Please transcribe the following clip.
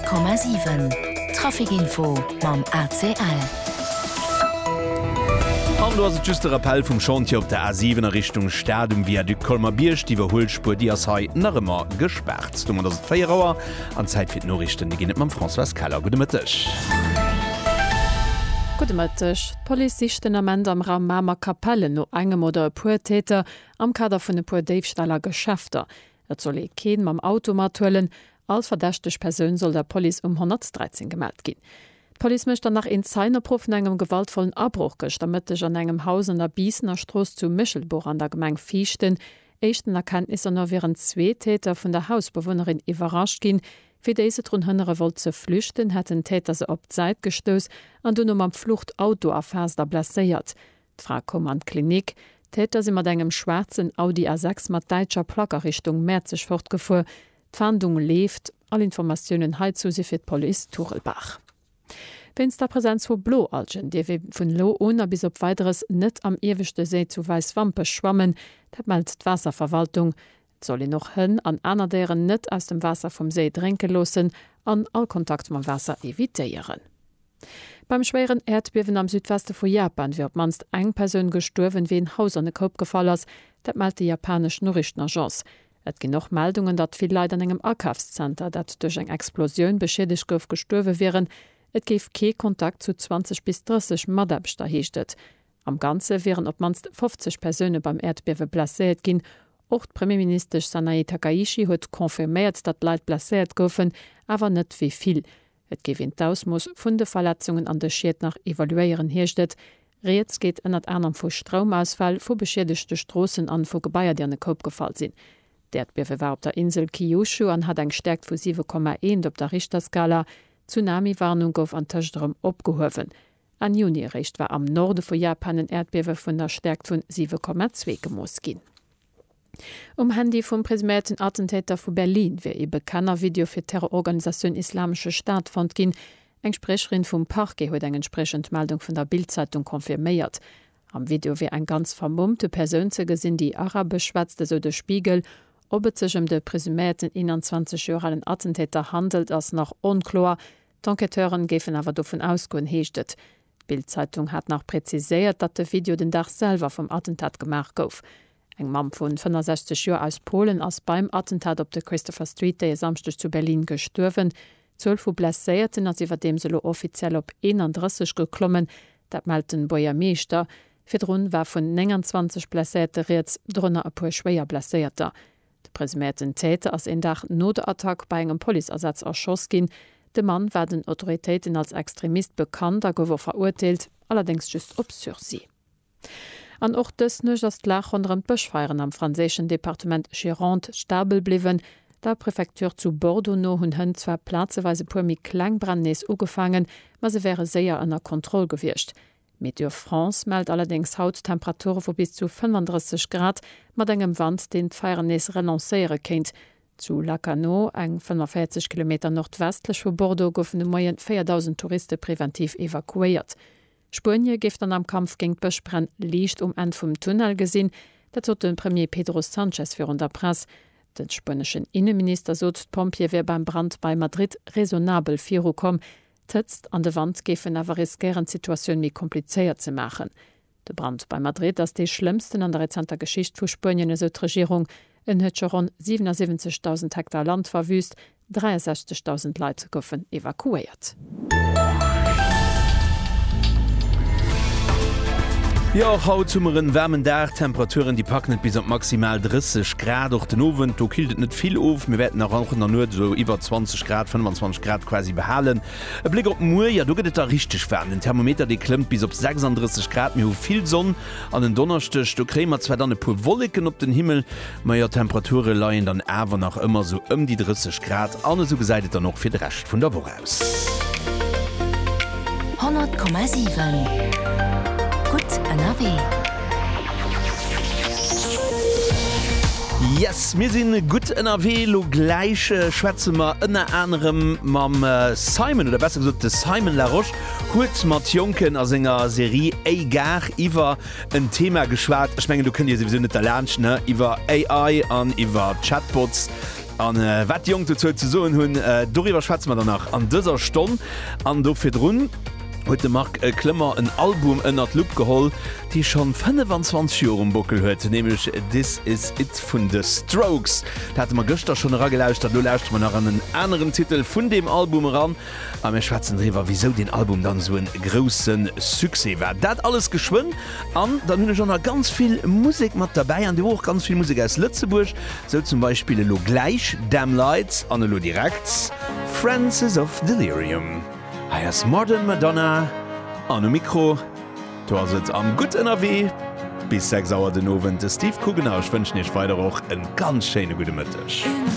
100,7 Trafikinfo mam ACL. Du hast just der Appell vom Chantier op der A7er Richtung Stadium via du Kolmerbiersch, die Holspur die as nach immer gesperrt. Du das Feierauer an Zeit fir Norrichten gin man François Keller Gutemittech. Gutemittech. Polizisten am Ende am Raum Mamer Kapelle no engem oder Puertäter am Kader vun de Puer Davestaller Geschäfter. Et soll keen mam Automatuellen als verdächtech Persön soll der Poli 113 gemeldt gin. Poli mecht dann nach in seiner Profen engem gewaltvollen Abbruch gecht, damitch an engem Haus an der Biesener Stroß zu Michelboch an der Gemeng fichten. Echten Erkenntnisse no wären 2 Täter vun der Hausbewohnerin überrascht gin, fir déise run hënnere wollt ze flüchten, hätten Täter se op Zeit gestös an du am Fluchtauto a Fenster blaséiert. D'Frau kom an Klinik, Täter si mat engem schwarzen Audi A6 mat deitscher Placker Richtung Merzig fortgefu. D'Fahndung left, all Informationen heizu si fir d'Poli Tuchelbach. Wenns der Präsenz vu Bloalgen, die wir vun Lo ohne bis op weiteres net am ewichte See zu Weißwampe schwammen, dat meldt d'Wasserverwaltung, soll noch hën an einer deren net aus dem Wasser vom See drinke losen, an all Kontakt mit Wasser evitieren. Beim schweren Erdbeben am Südweste vu Japan wird manst eng Person gestorven wie ein Haus an den Kopf gefallen ist, dat meldt die japanisch Nachrichtenagence. Et gin noch Meldungen, dat viel Leid an engem Einkaufscenter, dat durch eng Explosion beschädigt gouf gestorven wären. Et gef ke Kontakt zu 20 bis 30 Madabster heechtet. Am Ganze wären op manst 50 Persöne beim Erdbewe blasiert gin. Och Premierminister Sanae Takaishi huet konfirmiert, dat Leiit blasiert goufen, awer net wie viel. Et gewinnt Ausmus vun de Verletzungen an der Schiet nach evaluieren herchtet. Reets geht ënnert anderem vu Stromausfall vu beschädigchte Strossen an vu Gebaier, die an den Kopf gefallen sind. Der Erdbewe war op der Insel Kyushu an hat eng stärkt vu 7,1 op der Richterskala. Tsunami-Warnung gouf an Tëchterem opgehowen. An Junirecht war am Norde vu Japan en Erdbewe vun der Stärk vun 7,2 gemoos ginn. Handy vum presumierten Attentäter vu Berlin, wie e bekanner Video fir Terrororganisationun Islamsche Staat fand ginn, eng Sprecherin vum Parquet huet eng entsprechend Meldung vun der Bildzeitung konfirméiert. Am Video wie eng ganz vermummte Persoun ze gesinn, die arabisch schwätzte so de Spiegel, ob et sech de presumierten 21-jährigen Attentäter handelt ass nach unklar. D'Enquêteuren gefen awer davon ausgoen heechtet. Bildzeitung hat nach präziséiert, dat de Video den Dach selber vom Attentat gemacht gouf. Eng Mann vun 65 Joer aus Polen ass beim Attentat op de Christopher Street Day samstech zu Berlin gestorven. 12 vu blaséierten as iwwer dem selo offiziell op 31 geklommen, dat melden Boier Meester. Firrun war vun 29 blaséierte Reets drnner a puer schwéier blaséierter. De presumierten Täter ass en Dach no de Attack bei engem Poliersatz erschoss ginn. De Mann war den Autoritäten als Extremist bekannt, a gower verurteilt, allerdings just op Sursis. An och des nech as Lach onderm Bëchfeieren am franzéschen Departement Gironde stabel bliwen, der Präfektur zu Bordeaux no hunn hën zwer plazeweise puer mi Klangbrandnees ugefangen, ma se wäre séier ënner Kontroll gewircht. Météo France meldt allerdings haut Temperaturen vu bis zu 35 Grad, mat engem Wand den d'Feiernees relancéiere kennt. Zu Lacanau, eng 45 km nordwestlech vu Bordeaux goufen de moien 4.000 Touristen präventiv evakuiert. Spurnie gift an am Kampf géint d'Bëchbrenn liicht en vum Tunnel gesinn, dat zot den Premier Pedro Sanchez fir der Press. Den spënneschen Innenminister sot d'Pompier wär beim Brand bei Madrid raisonabel viru kom, tëtzt an de Wand gefen awer riskieren Situationun mi kompliceéiert ze machen. De Brand bei Madrid ass dei schlimmsten an der rezenter Geschicht vu Spurien eso Regierung, en huet schon 77.000 Hektar Land verwüst, 63.000 Leiit goffen evakuiert. Ja, haut zummeren wärmen der Temperaturen die packen net bis op maximal 30 Grad durch den Owen, du kildet net viel of, mir werden auch nur so iwwer 20 Grad 25 Grad quasi behalen. E Blick op Mu, ja du gehtt da richtig fern. Den Thermometer die klemmt bis op 36 Grad mir viel Sonn an den Donnerstech, du krämer zwei dann pu Wolken op den Himmel, meier Temperature leiien dann awer nach immer so die 30 Grad, an so geseidet er noch fir d recht vun der Woche aus. 100,7 Gut NRW. Yes, mir sinn gut NRW lo gleiche Schwätzemer ënner anderem mam Simon oder besser gesagt de Simon Laroche kurz mat Jonken a enger Serie Eigar iwwer ein Thema geschwart. Ich meine, du könnt dir sowieso net lernen, ne? Iwer AI an iwwer Chatbots. an wat Jung zu so hunn darüber schwätzen wir danach an dieser Stunde an dofir run. Heute mag Klemmer ein Album ënnert Loop geholl, die schon 25 Jahre im Buckel huet, nämlich This Is It von The Strokes. Da hatte man gestern schon gelauscht, da lauscht man nach einen anderen Titel von dem Album ran. Aber wir schwätzen drüber, wieso den Album dann so einen großen Succès war. Das alles geschwind. Und dann habe ich schon noch ganz viel Musik mit dabei, und auch ganz viel Musik aus Lützeburg. So zum Beispiel lo gleich Damn Lights, und lo direkt Frances of Delirium. Heiers Modern Madonna an dem Mikro. Du hast am gut NRW. Bis 6 Uhr den Abend. Steve Kugenausch wünscht nicht weiter auch einen ganz schönen guten Mittag.